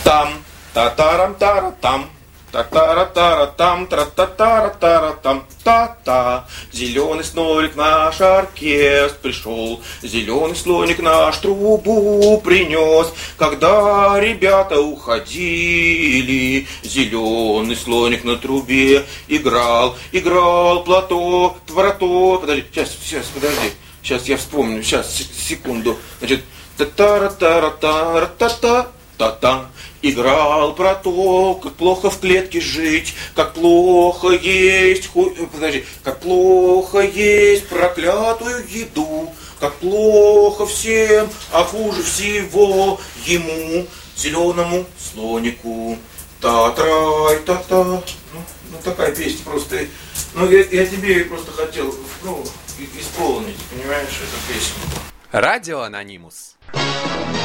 Там, та-тарам-тара-там, та-тара-тара-там, тра-та-тара-тара-там, та-та. Зеленый слоник наш оркестр пришел, зеленый слоник наш трубу принес. Когда ребята уходили, зеленый слоник на трубе играл, играл платок, твороток. Подожди, сейчас, подожди. Сейчас я вспомню, сейчас, секунду. Значит, та-та-ра-та-ра-та-ра-та-та, та-та. Играл про то, как плохо в клетке жить, как плохо есть, подожди, как плохо есть проклятую еду, как плохо всем, а хуже всего ему, зеленому слонику. Та-трай, та-та. Ну, такая песня просто. Ну, я тебе просто хотел, исполнить, понимаешь, эту песню. Радио Анонимус.